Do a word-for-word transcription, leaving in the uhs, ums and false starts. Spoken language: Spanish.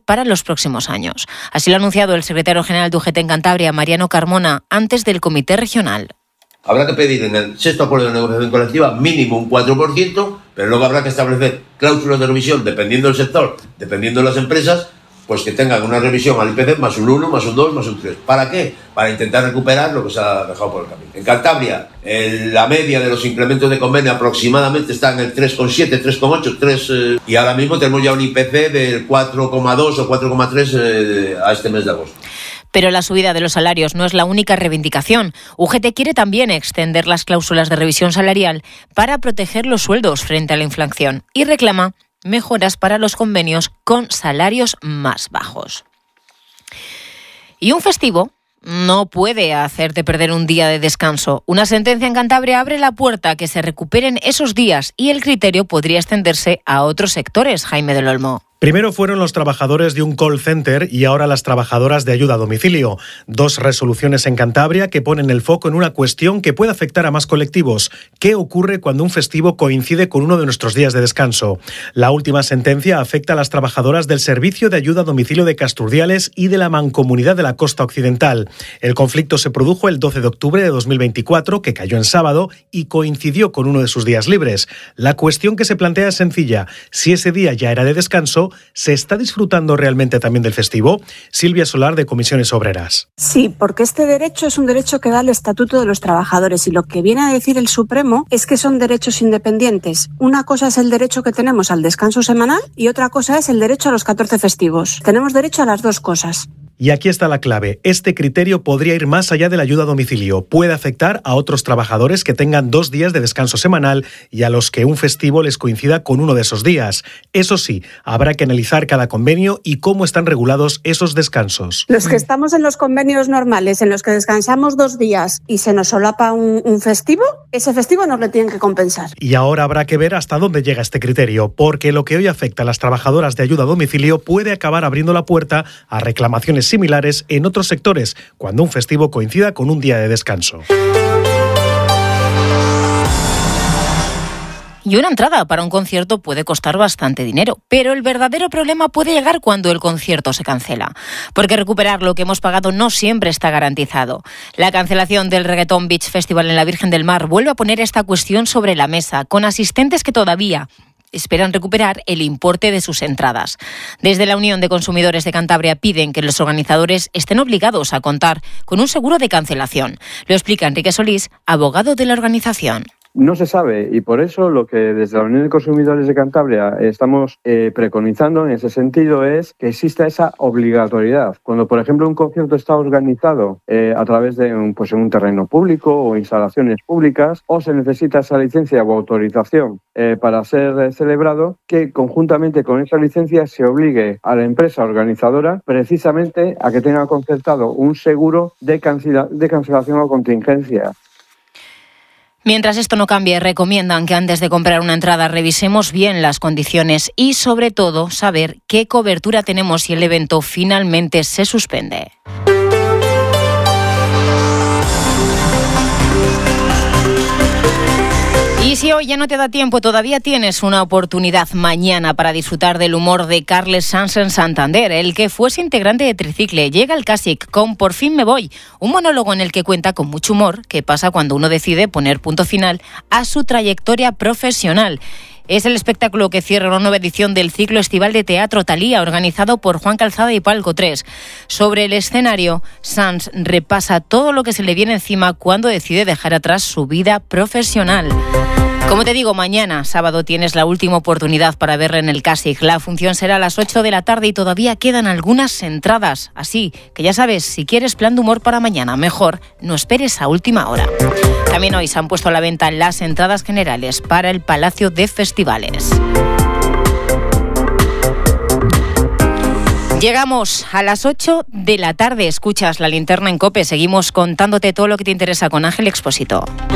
para los próximos años. Así lo ha anunciado el secretario general de U G T en Cantabria, Mariano Carmona, antes del comité regional. Habrá que pedir en el sexto acuerdo de negociación colectiva mínimo un cuatro por ciento, pero luego habrá que establecer cláusulas de revisión dependiendo del sector, dependiendo de las empresas, pues que tengan una revisión al I P C más un uno, más un dos, más un tres. ¿Para qué? Para intentar recuperar lo que se ha dejado por el camino. En Cantabria, el, la media de los incrementos de convenio aproximadamente está en el tres coma siete, tres coma ocho, tres, eh, y ahora mismo tenemos ya un I P C del cuatro coma dos o cuatro coma tres eh, a este mes de agosto. Pero la subida de los salarios no es la única reivindicación. U G T quiere también extender las cláusulas de revisión salarial para proteger los sueldos frente a la inflación y reclama mejoras para los convenios con salarios más bajos. Y un festivo no puede hacerte perder un día de descanso. Una sentencia en Cantabria abre la puerta a que se recuperen esos días y el criterio podría extenderse a otros sectores. Jaime del Olmo. Primero fueron los trabajadores de un call center y ahora las trabajadoras de ayuda a domicilio. Dos resoluciones en Cantabria que ponen el foco en una cuestión que puede afectar a más colectivos. ¿Qué ocurre cuando un festivo coincide con uno de nuestros días de descanso? La última sentencia afecta a las trabajadoras del Servicio de Ayuda a Domicilio de Casturdiales y de la Mancomunidad de la Costa Occidental. El conflicto se produjo el doce de octubre de dos mil veinticuatro, que cayó en sábado y coincidió con uno de sus días libres. La cuestión que se plantea es sencilla. Si ese día ya era de descanso, ¿se está disfrutando realmente también del festivo? Silvia Solar, de Comisiones Obreras. Sí, porque este derecho es un derecho que da el Estatuto de los Trabajadores y lo que viene a decir el Supremo es que son derechos independientes. Una cosa es el derecho que tenemos al descanso semanal y otra cosa es el derecho a los catorce festivos. Tenemos derecho a las dos cosas. Y aquí está la clave. Este criterio podría ir más allá de la ayuda a domicilio. Puede afectar a otros trabajadores que tengan dos días de descanso semanal y a los que un festivo les coincida con uno de esos días. Eso sí, habrá que analizar cada convenio y cómo están regulados esos descansos. Los que estamos en los convenios normales, en los que descansamos dos días y se nos solapa un, un festivo, ese festivo nos lo tienen que compensar. Y ahora habrá que ver hasta dónde llega este criterio, porque lo que hoy afecta a las trabajadoras de ayuda a domicilio puede acabar abriendo la puerta a reclamaciones similares en otros sectores, cuando un festivo coincida con un día de descanso. Y una entrada para un concierto puede costar bastante dinero, pero el verdadero problema puede llegar cuando el concierto se cancela, porque recuperar lo que hemos pagado no siempre está garantizado. La cancelación del Reggaeton Beach Festival en la Virgen del Mar vuelve a poner esta cuestión sobre la mesa, con asistentes que todavía esperan recuperar el importe de sus entradas. Desde la Unión de Consumidores de Cantabria piden que los organizadores estén obligados a contar con un seguro de cancelación. Lo explica Enrique Solís, abogado de la organización. No se sabe y por eso lo que desde la Unión de Consumidores de Cantabria estamos eh, preconizando en ese sentido es que exista esa obligatoriedad. Cuando, por ejemplo, un concierto está organizado eh, a través de un, pues en un terreno público o instalaciones públicas o se necesita esa licencia o autorización eh, para ser eh, celebrado, que conjuntamente con esa licencia se obligue a la empresa organizadora precisamente a que tenga concertado un seguro de, cancela- de cancelación o contingencia. Mientras esto no cambie, recomiendan que antes de comprar una entrada revisemos bien las condiciones y, sobre todo, saber qué cobertura tenemos si el evento finalmente se suspende. Y si hoy ya no te da tiempo, todavía tienes una oportunidad mañana para disfrutar del humor de Carles Sans en Santander. El que fuese integrante de Tricicle llega al Casic con Por fin me voy, un monólogo en el que cuenta con mucho humor qué pasa cuando uno decide poner punto final a su trayectoria profesional. Es el espectáculo que cierra una nueva edición del ciclo estival de teatro Talía, organizado por Juan Calzada y Palco tres. Sobre el escenario, Sans repasa todo lo que se le viene encima cuando decide dejar atrás su vida profesional. Como te digo, mañana, sábado, tienes la última oportunidad para verla en el Casic. La función será a las ocho de la tarde y todavía quedan algunas entradas. Así que ya sabes, si quieres plan de humor para mañana, mejor no esperes a última hora. También hoy se han puesto a la venta las entradas generales para el Palacio de Festivales. Llegamos a las ocho de la tarde. Escuchas La Linterna en COPE. Seguimos contándote todo lo que te interesa con Ángel Expósito.